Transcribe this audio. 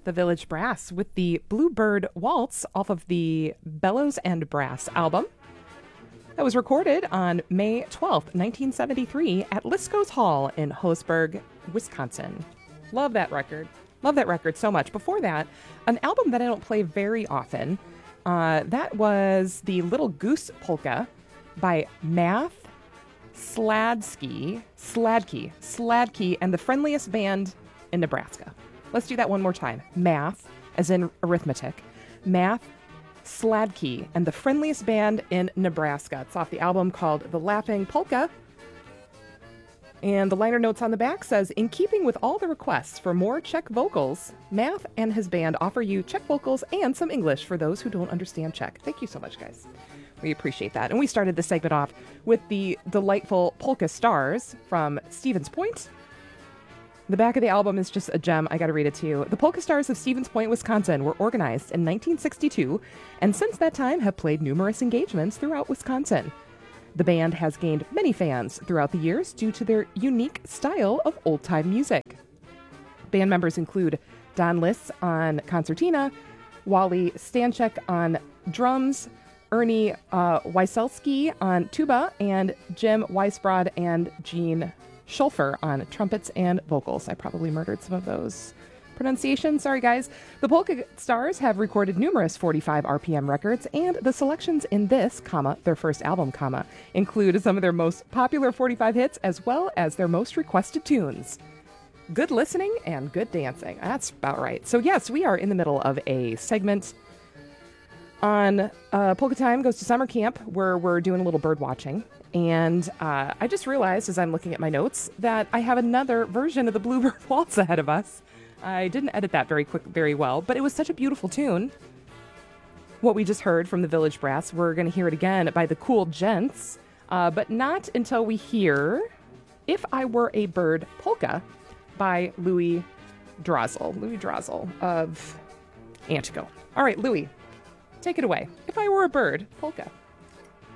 the Village Brass with the Bluebird Waltz off of the Bellows and Brass album. That was recorded on May 12th, 1973 at Lisco's Hall in Hoesburg, Wisconsin. Love that record. Love that record so much. Before that, an album that I don't play very often, that was the Little Goose Polka by Math Sladkey, and the Friendliest Band in Nebraska. Let's do that one more time. Math, as in arithmetic. Math Sladkey and the Friendliest Band in Nebraska. It's off the album called The Laughing Polka. And the liner notes on the back says, in keeping with all the requests for more Czech vocals, Math and his band offer you Czech vocals and some English for those who don't understand Czech. Thank you so much, guys. We appreciate that. And we started this segment off with the delightful Polka Stars from Stevens Point. The back of the album is just a gem. I got to read it to you. The Polka Stars of Stevens Point, Wisconsin were organized in 1962 and since that time have played numerous engagements throughout Wisconsin. The band has gained many fans throughout the years due to their unique style of old-time music. Band members include Don Liss on concertina, Wally Stanchek on drums, Ernie Wieselski on tuba, and Jim Weisbrod and Gene Schulfer on trumpets and vocals. I probably murdered some of those pronunciations. Sorry, guys. The Polka Stars have recorded numerous 45 RPM records, and the selections in this, their first album, include some of their most popular 45 hits as well as their most requested tunes. Good listening and good dancing. That's about right. So yes, we are in the middle of a segment on Polka Time Goes to Summer Camp where we're doing a little bird watching. And I just realized as I'm looking at my notes that I have another version of the Bluebird Waltz ahead of us. I didn't edit that very well, but it was such a beautiful tune. What we just heard from the Village Brass, we're going to hear it again by the Cool Gents, but not until we hear If I Were a Bird Polka by Louis Drozel of Antigo. All right, Louis, take it away. If I Were a Bird Polka.